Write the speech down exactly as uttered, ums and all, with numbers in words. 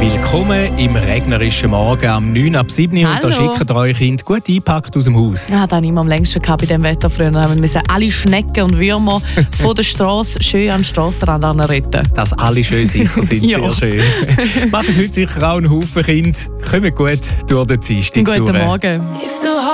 Willkommen im regnerischen Morgen am neun ab sieben Uhr. Und da schickt ihr euch Kind gut eingepackt aus dem Haus. Ja, das habe ich immer am längsten gehabt bei diesem Wetter. Früher haben wir alle Schnecken und Würmer von der Straße schön an den Strassenrand retten. Dass alle schön sicher sind, Ja. sehr schön. Machen heute sicher auch einen Haufen Kinder. Kommen gut durch den Dienstag durch. Guten Morgen.